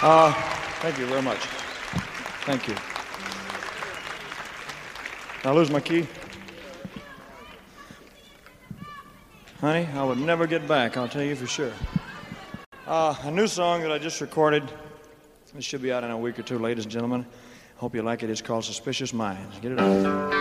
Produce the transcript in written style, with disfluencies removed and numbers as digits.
Thank you very much. Thank you. Did I lose my key? Honey, I would never get back, I'll tell you for sure. A new song that I just recorded. It should be out in a week or two, ladies and gentlemen. Hope you like it. It's called Suspicious Minds. Get it out.